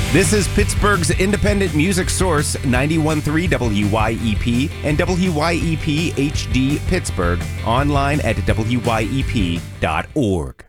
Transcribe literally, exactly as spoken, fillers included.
This is Pittsburgh's independent music source, ninety-one point three W Y E P and W Y E P H D Pittsburgh, online at W Y E P dot org.